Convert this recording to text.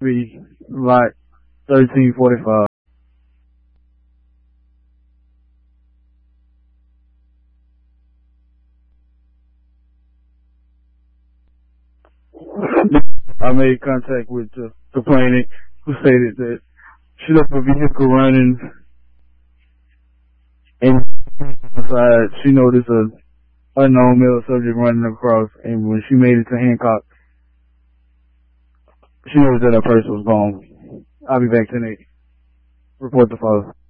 be like 13:45. I made contact with the complainant, who stated that she left her vehicle running and inside she noticed a unknown male subject running across, and when she made it to Hancock, she noticed that her purse was gone. I'll be back tonight. Report the father.